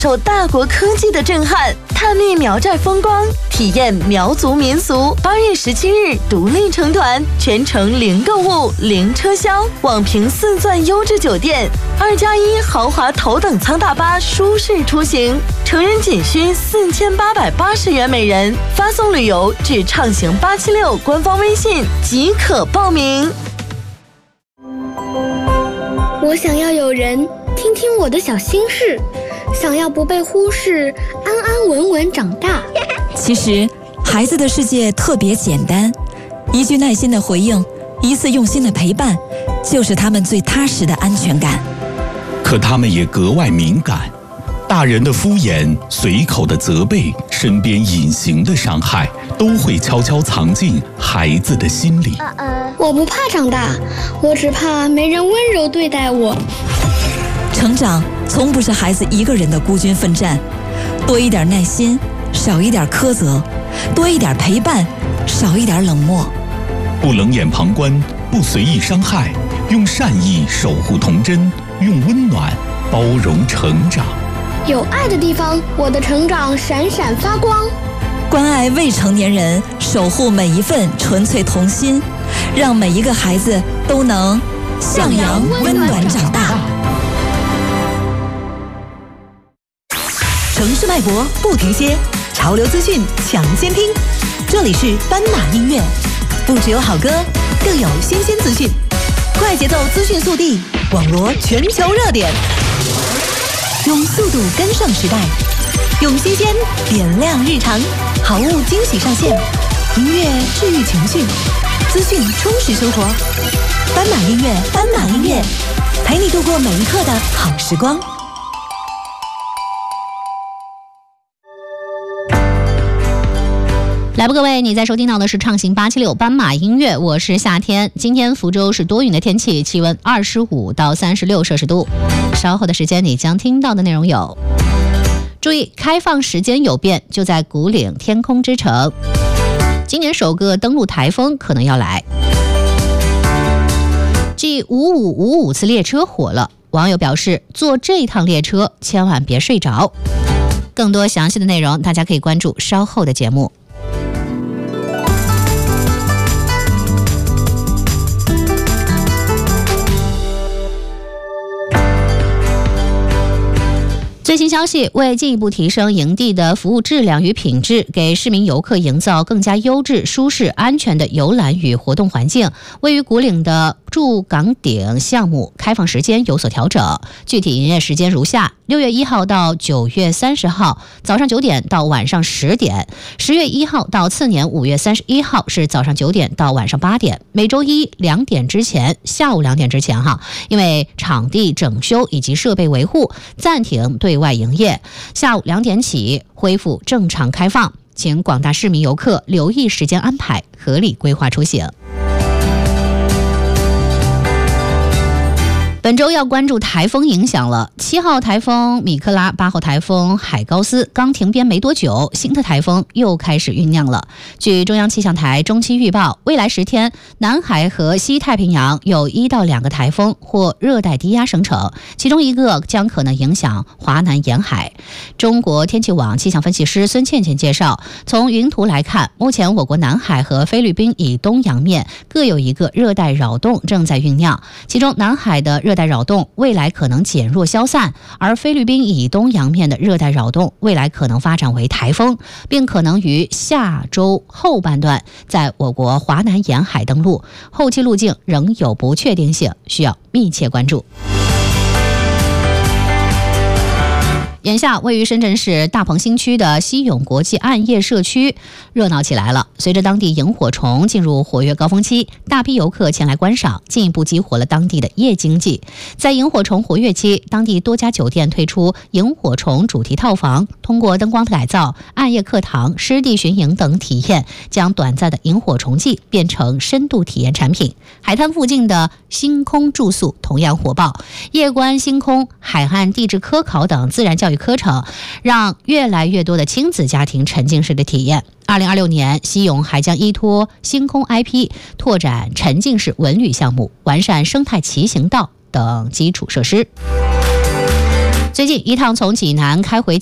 受大国科技的震撼，探秘苗寨风光，体验苗族民俗。8月17日独立成团，全程零购物、零车厢，网评4钻优质酒店，2+1豪华头等舱大巴，舒适出行。成人仅需4880元每人，发送旅游至畅行876官方微信即可报名。 我想要有人听听我的小心事，想要不被忽视，安安稳稳长大。 其实孩子的世界特别简单，一句耐心的回应，一次用心的陪伴，就是他们最踏实的安全感。 可他们也格外敏感，大人的敷衍、随口的责备、身边隐形的伤害，都会悄悄藏进孩子的心里。 我不怕长大，我只怕没人温柔对待我。 成长从不是孩子一个人的孤军奋战，多一点耐心，少一点苛责，多一点陪伴，少一点冷漠。 不冷眼旁观，不随意伤害，用善意守护童真，用温暖包容成长。 有爱的地方，我的成长闪闪发光。 关爱未成年人，守护每一份纯粹童心，让每一个孩子都能向阳温暖长大。 城市脉搏不停歇，潮流资讯抢先听。这里是斑马音乐，不只有好歌，更有新鲜资讯，快节奏资讯速递，网罗全球热点，用速度跟上时代，用新鲜点亮日常，好物惊喜上线，音乐治愈情绪，资讯充实生活。斑马音乐，斑马音乐，陪你度过每一刻的好时光。 来吧，各位，你在收听到的是畅行876斑马音乐，我是夏天。今天福州是多云的天气，气温25到36摄氏度。稍后的时间你将听到的内容有：注意，开放时间有变，就在古岭天空之城。今年首个登陆台风可能要来。继5555次列车火了，网友表示坐这趟列车千万别睡着。更多详细的内容大家可以关注稍后的节目。最新消息，为进一步提升营地的服务质量与品质，给市民游客营造更加优质、舒适、安全的游览与活动环境，位于古岭的驻岗顶项目开放时间有所调整，具体营业时间如下：6月1号到9月30号早上9点到晚上10点，10月1号到次年5月31号是早上9点到晚上8点，每周一2点之前，下午2点之前因为场地整修以及设备维护，暂停对外营业，下午2点起恢复正常开放，请广大市民游客留意时间安排，合理规划出行。本周要关注台风影响了，7号台风米克拉，8号台风海高斯刚停编没多久，新的台风又开始酝酿了。据中央气象台中期预报，未来10天，南海和西太平洋有1到2个台风或热带低压生成，其中一个将可能影响华南沿海。中国天气网气象分析师孙倩倩介绍，从云图来看，目前我国南海和菲律宾以东洋面各有一个热带扰动正在酝酿，其中南海的热带扰动未来可能减弱消散，而菲律宾以东洋面的热带扰动未来可能发展为台风，并可能于下周后半段在我国华南沿海登陆，后期路径仍有不确定性，需要密切关注。眼下，位于深圳市大鹏新区的西涌国际暗夜社区热闹起来了。随着当地萤火虫进入活跃高峰期，大批游客前来观赏，进一步激活了当地的夜经济。在萤火虫活跃期，当地多家酒店推出萤火虫主题套房，通过灯光的改造、暗夜课堂、湿地巡营等体验，将短暂的萤火虫季变成深度体验产品。海滩附近的星空住宿同样火爆，夜观星空、海岸地质科考等自然教育课程，让越来越多的亲子家庭沉浸式的体验。2026年，西涌还将依托星空 IP 拓展沉浸式文旅项目，完善生态骑行道等基础设施。 最近一趟从济南开回